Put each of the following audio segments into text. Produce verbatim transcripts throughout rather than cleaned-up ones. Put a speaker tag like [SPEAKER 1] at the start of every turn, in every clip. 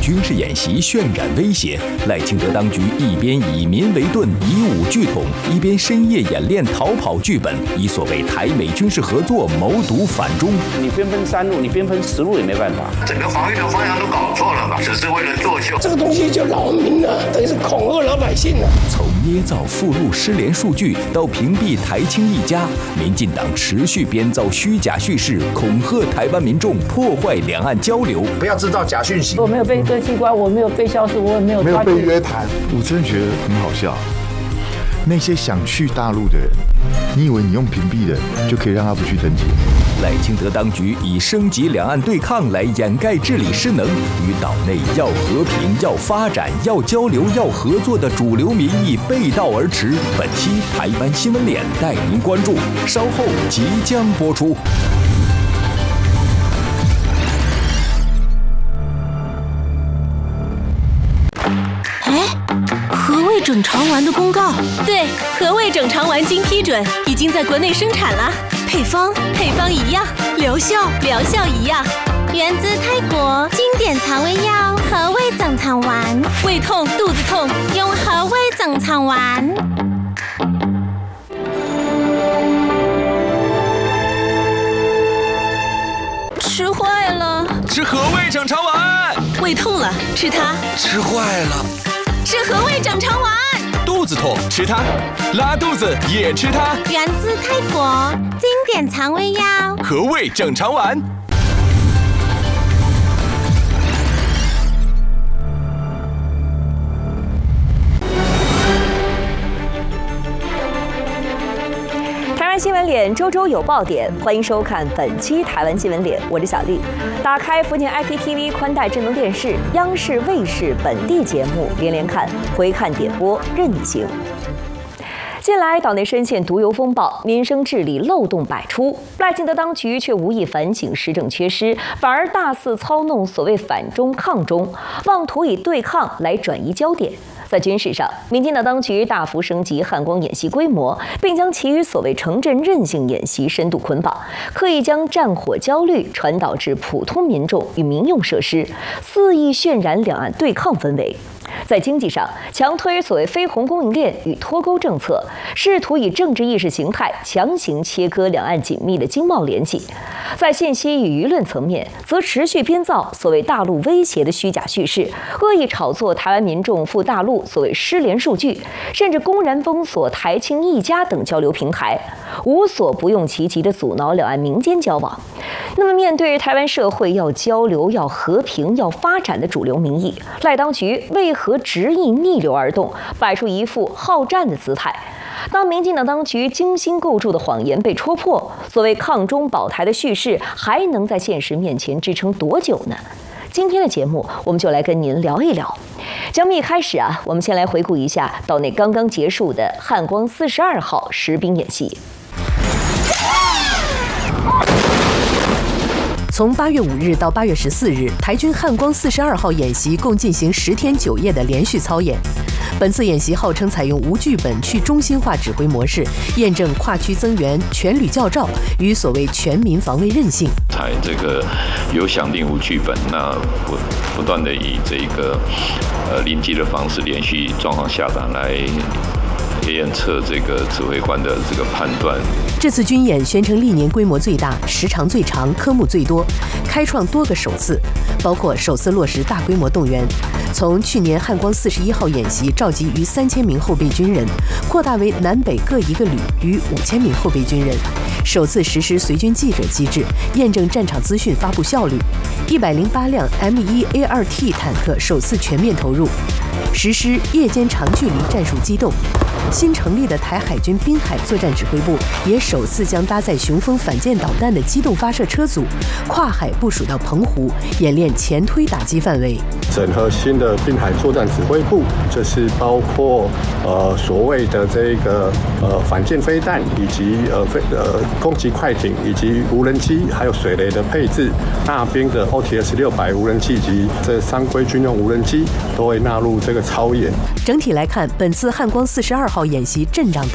[SPEAKER 1] 军事演习渲染威胁，赖清德当局一边以民为盾，以武拒统，一边深夜演练逃跑剧本，以所谓台美军事合作谋独反中。
[SPEAKER 2] 你边分三路，你边分十路也没办法。
[SPEAKER 3] 整个防御的方向都搞错了嘛，只是为了作秀。
[SPEAKER 4] 这个东西就扰民了，等于是恐吓老百姓了。
[SPEAKER 1] 从捏造附录失联数据到屏蔽台青一家，民进党持续编造虚假叙事，恐吓台湾民众，破坏两岸交流。
[SPEAKER 5] 不要制造假讯息。
[SPEAKER 6] 我没有被各机关，我没有被消失，我也没有
[SPEAKER 5] 没有被约谈。
[SPEAKER 7] 我真的觉得很好笑。那些想去大陆的人，你以为你用屏蔽的就可以让他不去登记？
[SPEAKER 1] 赖清德当局以升级两岸对抗来掩盖治理失能，与岛内要和平、要发展、要交流、要合作的主流民意背道而驰。本期台湾新闻脸带您关注，稍后即将播出。
[SPEAKER 8] 整肠丸的公告，
[SPEAKER 9] 对，和味整肠丸经批准，已经在国内生产了。
[SPEAKER 8] 配方，
[SPEAKER 9] 配方一样，
[SPEAKER 8] 疗效，
[SPEAKER 9] 疗效一样。
[SPEAKER 10] 源自泰国经典肠胃药和味整肠丸，
[SPEAKER 9] 胃痛、肚子痛，
[SPEAKER 10] 用和味整肠丸。
[SPEAKER 9] 吃坏了，
[SPEAKER 11] 吃和味整肠丸。
[SPEAKER 9] 胃痛了，吃它。
[SPEAKER 11] 吃坏了。
[SPEAKER 9] 吃和味整肠丸，
[SPEAKER 11] 肚子痛吃它，拉肚子也吃它。
[SPEAKER 10] 源自泰国经典肠胃药
[SPEAKER 11] 和味整肠丸。
[SPEAKER 12] 台湾新闻脸周周有爆点，欢迎收看本期台湾新闻脸，我是小丽。打开福建 I P T V 宽带智能电视，央视、卫视本地节目连连看，回看点播任你行。近来岛内深陷毒油风暴，民生治理漏洞百出，赖清德当局却无意反省施政缺失，反而大肆操弄所谓反中抗中，妄图以对抗来转移焦点。在军事上，民进党当局大幅升级汉光演习规模，并将其与所谓城镇韧性演习深度捆绑，刻意将战火焦虑传导至普通民众与民用设施，肆意渲染两岸对抗氛围。在经济上，强推所谓非红供应链与脱钩政策，试图以政治意识形态强行切割两岸紧密的经贸联系。在信息与舆论层面，则持续编造所谓大陆威胁的虚假叙事，恶意炒作台湾民众赴大陆所谓失联数据，甚至公然封锁台青一家等交流平台，无所不用其极地阻挠两岸民间交往。那么，面对台湾社会要交流、要和平、要发展的主流民意，赖当局为何执意逆流而动，摆出一副好战的姿态？当民进党当局精心构筑的谎言被戳破，所谓抗中保台的叙事还能在现实面前支撑多久呢？今天的节目，我们就来跟您聊一聊。节目一开始啊，我们先来回顾一下岛内刚刚结束的汉光四十二号实兵演习。从八月五日到八月十四日，台军汉光四十二号演习共进行十天九夜的连续操演。本次演习号称采用无剧本去中心化指挥模式，验证跨区增援、全旅校召与所谓全民防卫韧性。
[SPEAKER 13] 采这个有响定无剧本，那不不断的以这个呃临机的方式连续状况下达来验测这个指挥官的这个判断。
[SPEAKER 12] 这次军演宣称历年规模最大、时长最长、科目最多，开创多个首次，包括首次落实大规模动员，从去年汉光四十一号演习召集逾三千名后备军人，扩大为南北各一个旅逾五千名后备军人。首次实施随军记者机制，验证战场资讯发布效率。一百零八辆 M 一 A 二 T 坦克首次全面投入，实施夜间长距离战术机动。新成立的台海军滨海作战指挥部也首次将搭载雄风反舰导弹的机动发射车组跨海部署到澎湖，演练前推打击范围。
[SPEAKER 14] 整合新的滨海作战指挥部，这是包括呃所谓的这个呃反舰飞弹，以及呃飞呃攻击快艇，以及无人机，还有水雷的配置，大兵的 O T S 六百无人机及这三规军用无人机都会纳入这个操演。
[SPEAKER 12] 整体来看，本次汉光四十二号演习阵仗大，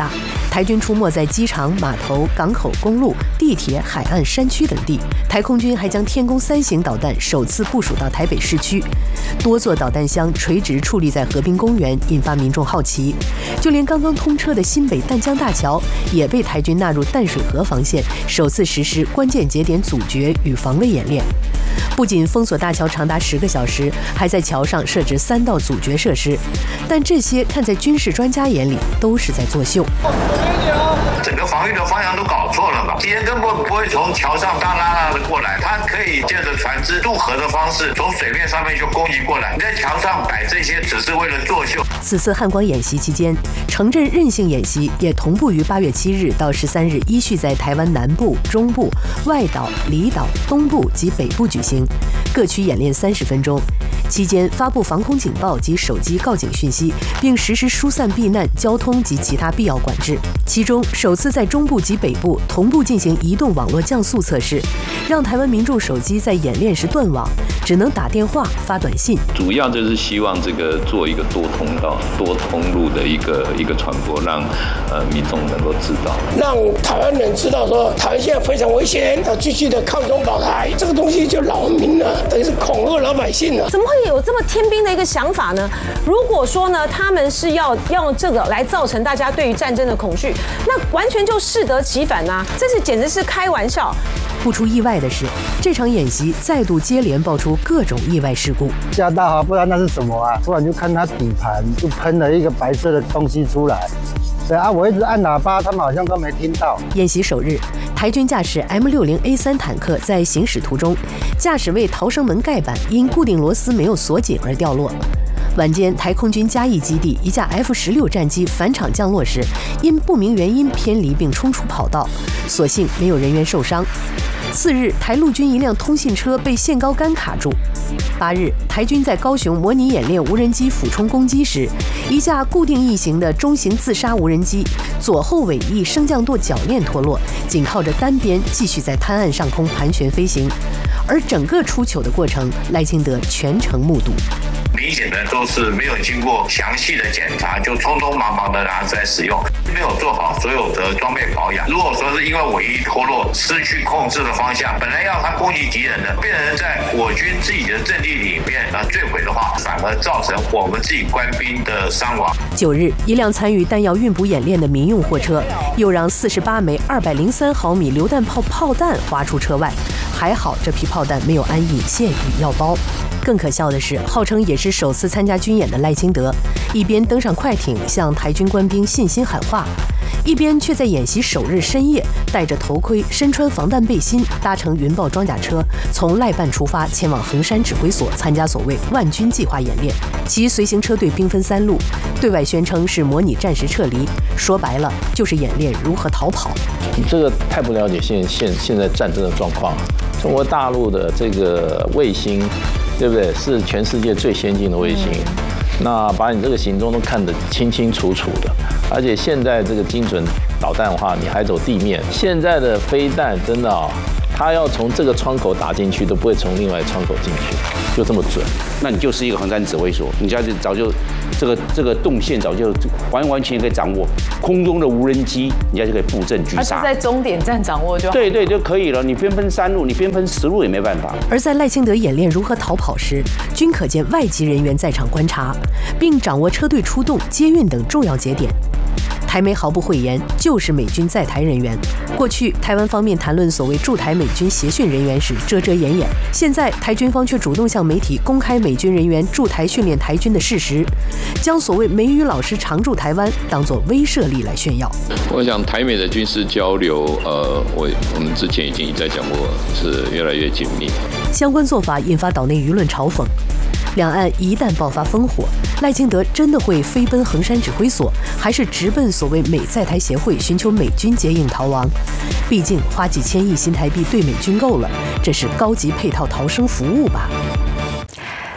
[SPEAKER 15] 台军出没在机场、码头、港口、公路、地铁、海岸、山区等地。台空军还将天宫三型导弹首次部署到台北市区，多座导弹箱垂直矗立在河滨公园，引发民众好奇。就连刚刚通车的新北淡江大桥，也被台军纳入淡水河防线，首次实施关键节点阻绝与防卫演练。不仅封锁大桥长达十个小时，还在桥上设置三道阻绝设施。但这些看在军事专家眼里都是在作秀。
[SPEAKER 3] 整个防御的方向都搞错了嘛？敌人根本不会从桥上大拉拉的过来，他可以借着船只渡河的方式，从水面上面就攻击过来。你在桥上摆这些，只是为了作秀。
[SPEAKER 15] 此次汉光演习期间，城镇韧性演习也同步于八月七日到十三日依序在台湾南部、中部、外岛、离岛、东部及北部举行，各区演练三十分钟。期间发布防空警报及手机告警讯息，并实施疏散避难、交通及其他必要管制。其中，首次在中部及北部同步进行移动网络降速测试，让台湾民众手机在演练时断网，只能打电话、发短信。
[SPEAKER 13] 主要就是希望这个做一个多通道、多通路的一个一个传播，让呃民众能够知道，
[SPEAKER 4] 让台湾人知道说台湾现在非常危险，要继续的抗中保台。这个东西就扰民了，等于是恐吓老百姓了。
[SPEAKER 16] 怎么会有这么天兵的一个想法呢？如果说呢，他们是要用这个来造成大家对于战争的恐惧，那完全就适得其反啊！这是简直是开玩笑。
[SPEAKER 15] 不出意外的是，这场演习再度接连爆出各种意外事故。
[SPEAKER 17] 吓到啊！不然那是什么啊？突然就看它底盘就喷了一个白色的东西出来。对啊，我一直按喇叭，他们好像都没听到。
[SPEAKER 15] 演习首日，台军驾驶 M 六十 A 三 坦克在行驶途中，驾驶位逃生门盖板因固定螺丝没有锁紧而掉落。晚间，台空军嘉义基地一架 F 十六 战机返场降落时，因不明原因偏离并冲出跑道，所幸没有人员受伤。次日，台陆军一辆通信车被限高杆卡住。八日，台军在高雄模拟演练无人机俯冲攻击时，一架固定翼型的中型自杀无人机左后尾翼升降舵铰链脱落，仅靠着单边继续在滩岸上空盘旋飞行，而整个出糗的过程，赖清德全程目睹。
[SPEAKER 3] 明显的都是没有经过详细的检查，就匆匆忙忙的拿出来使用，没有做好所有的装备保养。如果说是因为尾翼脱落失去控制的方向，本来要他攻击敌人的，变成在我军自己的阵地里面啊坠毁的话，反而造成我们自己官兵的伤亡。
[SPEAKER 15] 九日，一辆参与弹药运补演练的民用货车，又让四十八枚二百零三毫米榴弹炮炮弹滑出车外，还好这批炮弹没有安引线与药包。更可笑的是，号称也是首次参加军演的赖清德，一边登上快艇向台军官兵信心喊话，一边却在演习首日深夜戴着头盔、身穿防弹背心，搭乘云豹装甲车从赖办出发，前往衡山指挥所参加所谓万军计划演练。其随行车队兵分三路，对外宣称是模拟战时撤离，说白了就是演练如何逃跑。
[SPEAKER 18] 你这个太不了解现现现在战争的状况。中国大陆的这个卫星，对不对？是全世界最先进的卫星，那把你这个行踪都看得清清楚楚的。而且现在这个精准导弹的话，你还走地面，现在的飞弹真的啊、哦，它要从这个窗口打进去，都不会从另外窗口进去，就这么准。
[SPEAKER 2] 那你就是一个衡山指挥所，你家就早就这个这个动线早就完完全全可以掌握，空中的无人机，你家就可以布阵狙杀。
[SPEAKER 19] 它是在终点站掌握就好。
[SPEAKER 2] 对对就可以了，你边分三路，你边分十路也没办法。
[SPEAKER 15] 而在赖清德演练如何逃跑时，均可见外籍人员在场观察，并掌握车队出动、接运等重要节点。台媒毫不讳言，就是美军在台人员。过去台湾方面谈论所谓驻台美军协训人员时遮遮掩掩，现在台军方却主动向媒体公开美军人员驻台训练台军的事实，将所谓美语老师常驻台湾当作威慑力来炫耀。
[SPEAKER 13] 我想台美的军事交流，呃，我我们之前已经一再讲过，是越来越紧密。
[SPEAKER 15] 相关做法引发岛内舆论嘲讽。两岸一旦爆发烽火，赖清德真的会飞奔衡山指挥所，还是直奔所谓美在台协会寻求美军接应逃亡？毕竟花几千亿新台币对美军够了，这是高级配套逃生服务吧。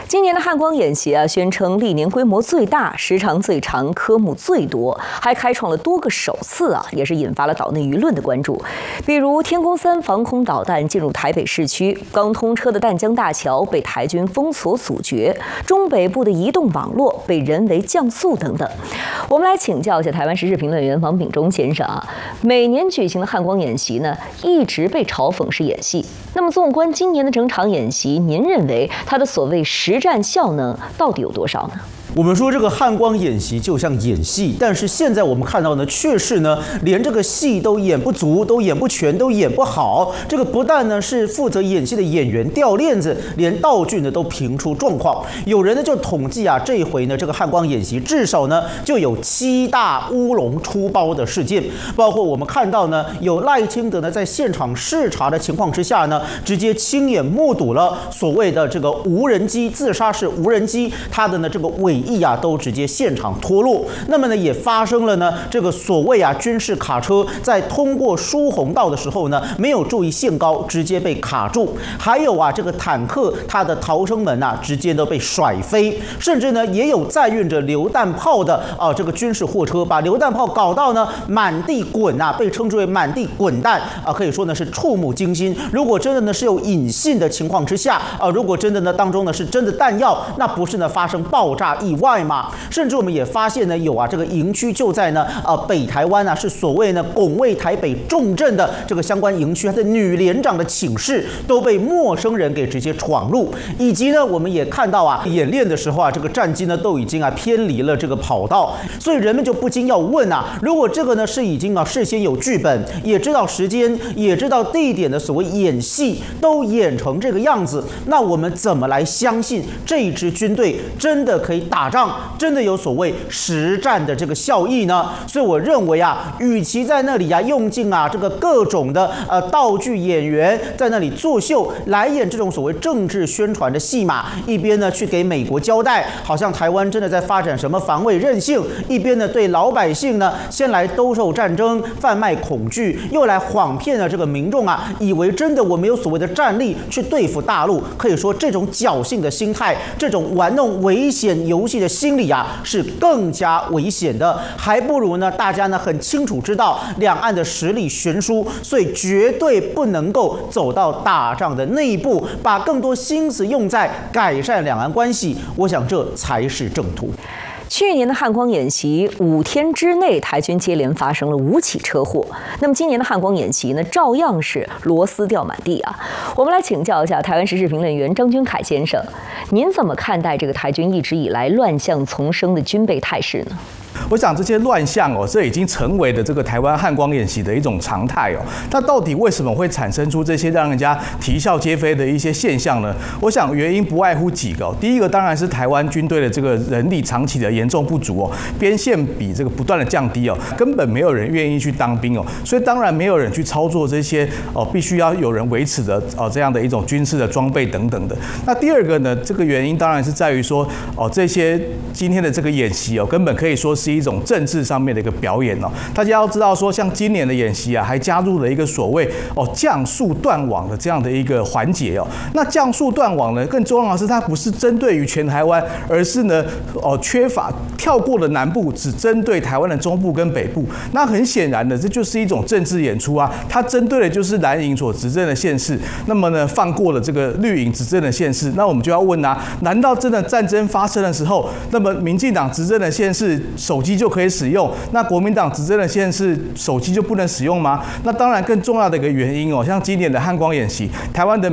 [SPEAKER 12] 今年的汉光演习啊，宣称历年规模最大、时长最长、科目最多，还开创了多个首次啊，也是引发了岛内舆论的关注。比如天宫三防空导弹进入台北市区，刚通车的淡江大桥被台军封锁阻绝，中北部的移动网络被人为降速等等。我们来请教一下台湾时事评论员王炳忠先生啊，每年举行的汉光演习呢，一直被嘲讽是演戏。那么纵观今年的整场演习，您认为它的所谓实战效能到底有多少呢？
[SPEAKER 19] 我们说这个汉光演习就像演戏，但是现在我们看到呢，却是呢连这个戏都演不足，都演不全，都演不好。这个不但呢是负责演戏的演员掉链子，连道具呢都频出状况。有人呢就统计啊，这一回呢这个汉光演习至少呢就有七大乌龙出包的事件，包括我们看到呢有赖清德呢在现场视察的情况之下呢，直接亲眼目睹了所谓的这个无人机自杀式无人机它的呢这个尾翼啊都直接现场脱落。那么呢也发生了呢这个所谓啊军事卡车在通过疏洪道的时候呢没有注意限高，直接被卡住。还有啊这个坦克它的逃生门啊直接都被甩飞，甚至呢也有载运着榴弹炮的啊这个军事货车把榴弹炮搞到呢满地滚啊，被称之为满地滚弹啊，可以说呢是触目惊心。如果真的呢是有引信的情况之下啊，如果真的呢当中呢是真的弹药，那不是呢发生爆炸意外嘛？甚至我们也发现呢有啊这个营区就在呢呃北台湾啊，是所谓呢拱卫台北重镇的这个相关营区，它的女连长的寝室都被陌生人给直接闯入，以及呢我们也看到啊演练的时候啊这个战机呢都已经啊偏离了这个跑道，所以人们就不禁要问啊，如果这个呢是已经啊事先有剧本，也知道时间，也知道地点的所谓演戏都演成这个样子，那我们怎么来相信这一支军队真的可以打仗，真的有所谓实战的这个效益呢？所以我认为啊，与其在那里啊用尽啊这个各种的呃道具演员在那里作秀，来演这种所谓政治宣传的戏码，一边呢去给美国交代，好像台湾真的在发展什么防卫韧性，一边呢对老百姓呢先来兜售战争、贩卖恐惧，又来谎骗了这个民众啊，以为真的我们有所谓的战力去对付大陆。可以说这种侥幸的心态，这种玩弄危险游戏的心理啊，是更加危险的。还不如呢大家呢很清楚知道两岸的实力悬殊，所以绝对不能够走到打仗的那一步，把更多心思用在改善两岸关系，我想这才是正途。
[SPEAKER 12] 去年的汉光演习五天之内，台军接连发生了五起车祸。那么今年的汉光演习呢，照样是螺丝掉满地啊。我们来请教一下台湾时事评论员张君凯先生，您怎么看待这个台军一直以来乱象丛生的军备态势呢？
[SPEAKER 20] 我想这些乱象哦，这已经成为了这个台湾汉光演习的一种常态哦。那到底为什么会产生出这些让人家啼笑皆非的一些现象呢？我想原因不外乎几个哦。第一个当然是台湾军队的这个人力长期的严重不足哦，边线比这个不断的降低哦，根本没有人愿意去当兵哦，所以当然没有人去操作这些哦必须要有人维持的哦这样的一种军事的装备等等的。那第二个呢，这个原因当然是在于说哦这些今天的这个演习哦，根本可以说是一种政治上面的一个表演哦。大家要知道说，像今年的演习啊，还加入了一个所谓哦降速断网的这样的一个环节哦。那降速断网呢，更重要的是它不是针对于全台湾，而是呢哦缺乏跳过了南部，只针对台湾的中部跟北部。那很显然的，这就是一种政治演出啊。它针对的就是蓝营所执政的县市，那么呢放过了这个绿营执政的县市。那我们就要问啊，难道真的战争发生的时候，那么民进党执政的县市手机就可以使用，那国民党执政的县市手机就不能使用吗？那当然更重要的一个原因哦，像今年的汉光演习，台湾的